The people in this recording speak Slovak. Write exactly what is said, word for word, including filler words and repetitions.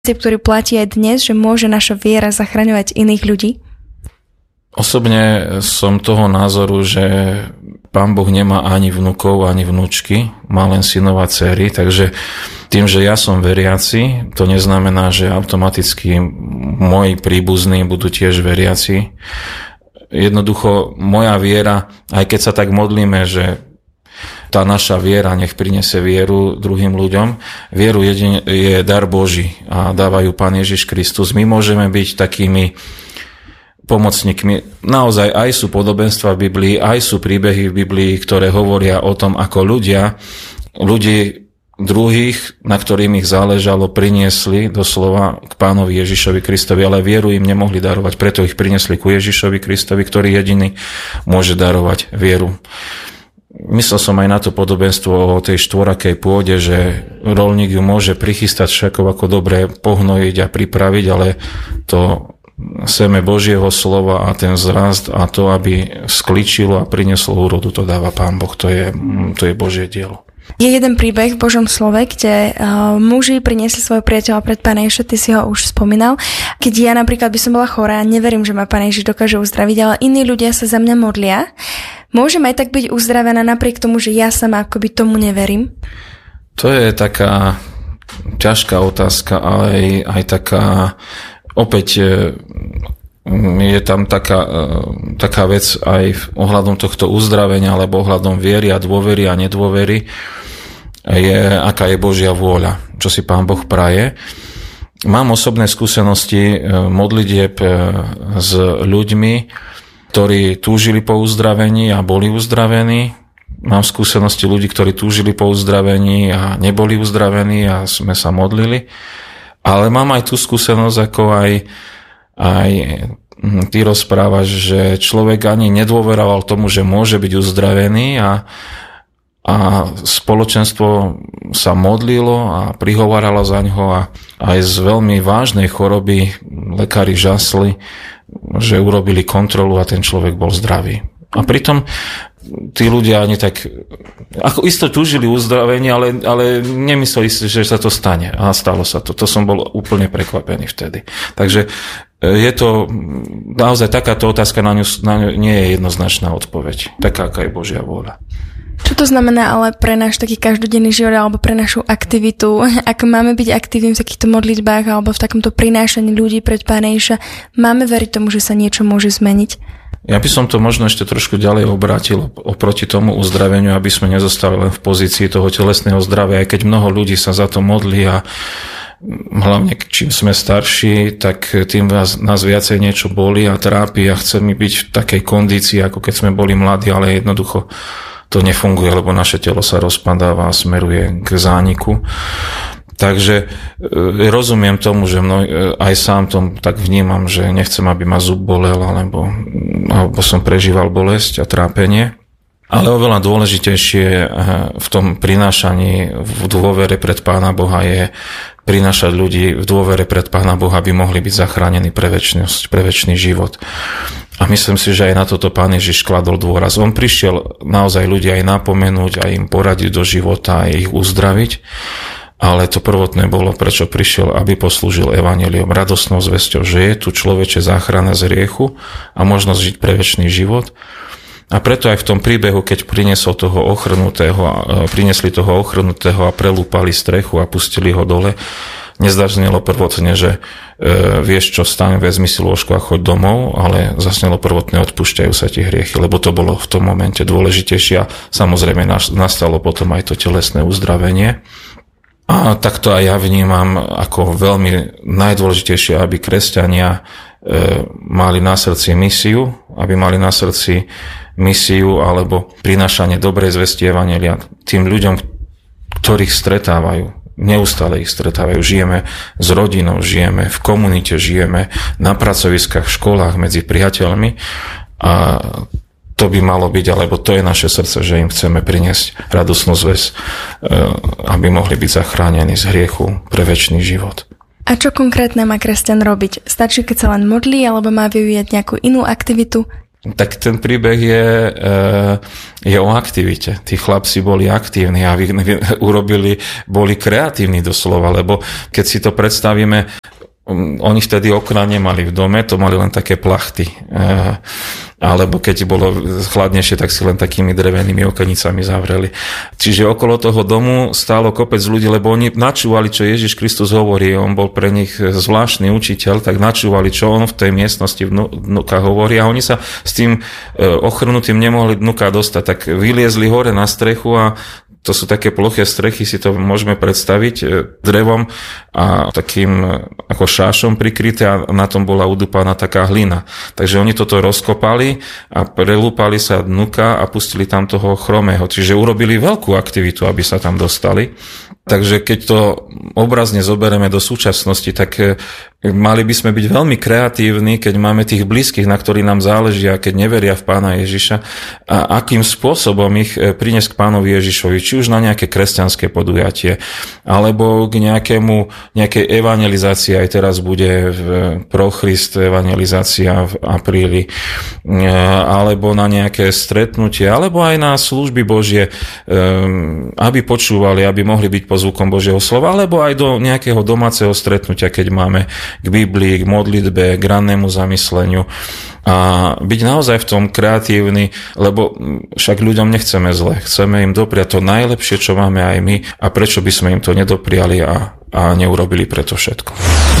ktorý platí aj dnes, že môže naša viera zachraňovať iných ľudí? Osobne som toho názoru, že Pán Boh nemá ani vnukov, ani vnúčky, má len synov a dcéry, takže tým, že ja som veriaci, to neznamená, že automaticky moji príbuzní budú tiež veriaci. Jednoducho moja viera, aj keď sa tak modlíme, že tá naša viera nech prinesie vieru druhým ľuďom. Vieru jedine je dar Boží a dávajú Pán Ježiš Kristus. My môžeme byť takými pomocníkmi. Naozaj aj sú podobenstva v Biblii, aj sú príbehy v Biblii, ktoré hovoria o tom, ako ľudia, ľudí druhých, na ktorým ich záležalo, priniesli doslova k Pánovi Ježišovi Kristovi, ale vieru im nemohli darovať, preto ich priniesli ku Ježišovi Kristovi, ktorý jediný môže darovať vieru. Myslel som aj na to podobenstvo o tej štvorakej pôde, že roľník ju môže prichystať všakov ako dobre pohnojiť a pripraviť, ale to seme Božieho slova a ten zrast a to, aby skličilo a prinieslo úrodu, to dáva Pán Boh. To je, to je Božie dielo. Je jeden príbeh v Božom slove, kde uh, muži priniesli svojho priateľa pred Pána Ježiša, ty si ho už spomínal. Keď ja napríklad by som bola chorá, neverím, že ma Pán Ježiš dokáže uzdraviť, ale iní ľudia sa za mňa modlia. Môžem aj tak byť uzdravená napriek tomu, že ja sama akoby tomu neverím? To je taká ťažká otázka, ale aj, aj taká, opäť je tam taká, taká vec aj ohľadom tohto uzdravenia, alebo ohľadom viery a dôvery a nedôvery, je, aká je Božia vôľa, čo si Pán Boh praje. Mám osobné skúsenosti modlitieb s ľuďmi, ktorí túžili po uzdravení a boli uzdravení. Mám skúsenosti ľudí, ktorí túžili po uzdravení a neboli uzdravení a sme sa modlili. Ale mám aj tú skúsenosť, ako aj, aj ty rozprávaš, že človek ani nedôveroval tomu, že môže byť uzdravený a, a spoločenstvo sa modlilo a prihováralo za ňoho a aj z veľmi vážnej choroby lekári žasli, že urobili kontrolu a ten človek bol zdravý. A pritom tí ľudia ani tak, ako isto túžili uzdravenie, ale, ale nemysleli si, že sa to stane. A stalo sa to. To som bol úplne prekvapený vtedy. Takže je to naozaj takáto otázka, na ňu, na ňu nie je jednoznačná odpoveď. Taká, aká je Božia vôľa. Čo to znamená ale pre náš taký každodenný život alebo pre našu aktivitu? Ak máme byť aktívni v takýchto modlitbách alebo v takomto prinášaní ľudí pred Pána Ježiša, máme veriť tomu, že sa niečo môže zmeniť? Ja by som to možno ešte trošku ďalej obrátil oproti tomu uzdraveniu, aby sme nezostali len v pozícii toho telesného zdravia, aj keď mnoho ľudí sa za to modlí a hlavne čím sme starší, tak tým nás, nás viacej niečo bolí a trápi a chceme byť v takej kondícii, ako keď sme boli mladí, ale jednoducho to nefunguje, lebo naše telo sa rozpadáva a smeruje k zániku. Takže rozumiem tomu, že mnoj, aj sám tom tak vnímam, že nechcem, aby ma zub bolel, alebo, alebo som prežíval bolesť a trápenie. Ale oveľa dôležitejšie v tom prinášaní v dôvere pred Pána Boha je prinášať ľudí v dôvere pred Pána Boha, aby mohli byť zachránení pre večnosť, pre večný život. A myslím si, že aj na toto Pán Ježiš kladol dôraz. On prišiel naozaj ľudia aj napomenúť, aj im poradiť do života, aj ich uzdraviť. Ale to prvotné bolo, prečo prišiel, aby poslúžil evanjeliom, radostnou zvesťou, že je tu človeče záchrana z hriechu a možnosť žiť pre večný život. A preto aj v tom príbehu, keď priniesol toho ochrnutého, priniesli toho ochrnutého a prelúpali strechu a pustili ho dole, nezdaznelo prvotne, že e, vieš čo, staň, vezmi si lôžko a choď domov, ale zasnelo prvotne, odpúšťajú sa ti hriechy, lebo to bolo v tom momente dôležitejšie a samozrejme nastalo potom aj to telesné uzdravenie. A takto aj ja vnímam ako veľmi najdôležitejšie, aby kresťania e, mali na srdci misiu, aby mali na srdci misiu alebo prinášanie dobrej zvesti evanjelia tým ľuďom, ktorých stretávajú. Neustále ich stretávajú. Žijeme s rodinou, žijeme v komunite, žijeme na pracoviskách, v školách, medzi priateľmi a to by malo byť, alebo to je naše srdce, že im chceme priniesť radosnú zväz, aby mohli byť zachránení z hriechu pre večný život. A čo konkrétne má kresťan robiť? Stačí, keď sa len modlí, alebo má vyvíjať nejakú inú aktivitu? Tak ten príbeh je, je o aktivite. Tí chlapci boli aktívni a vy, vy, urobili, boli kreatívni doslova, lebo keď si to predstavíme, oni vtedy okná nemali v dome, to mali len také plachty. Alebo keď bolo chladnejšie, tak si len takými drevenými okenicami zavreli. Čiže okolo toho domu stálo kopec ľudí, lebo oni načúvali, čo Ježiš Kristus hovorí. On bol pre nich zvláštny učiteľ, tak načúvali, čo on v tej miestnosti vnuka hovorí a oni sa s tým ochrnutým nemohli vnuka dostať. Tak vyliezli hore na strechu a to sú také ploché strechy, si to môžeme predstaviť drevom a takým ako šášom prikryté a na tom bola udúpaná taká hlina. Takže oni toto rozkopali a prelúpali sa dnuka a pustili tam toho chromého. Čiže urobili veľkú aktivitu, aby sa tam dostali. Takže keď to obrazne zoberieme do súčasnosti, tak mali by sme byť veľmi kreatívni, keď máme tých blízkych, na ktorých nám záleží a keď neveria v Pána Ježiša, a akým spôsobom ich priniesť k Pánovi Ježišovi, či už na nejaké kresťanské podujatie, alebo k nejakému, nejakej evangelizácii, aj teraz bude v Prochrist evangelizácia v apríli, alebo na nejaké stretnutie, alebo aj na služby Božie, aby počúvali, aby mohli byť pozvukom Božieho slova, alebo aj do nejakého domáceho stretnutia, keď máme k Biblii, k modlitbe, k rannému zamysleniu a byť naozaj v tom kreatívny, lebo však ľuďom nechceme zle, chceme im dopriať to najlepšie, čo máme aj my a prečo by sme im to nedopriali a, a neurobili preto všetko.